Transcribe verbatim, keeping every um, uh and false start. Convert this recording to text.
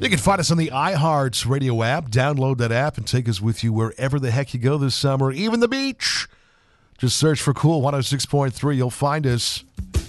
You can find us on the iHearts Radio app. Download that app and take us with you wherever the heck you go this summer, even the beach. Just search for Cool one oh six point three. You'll find us.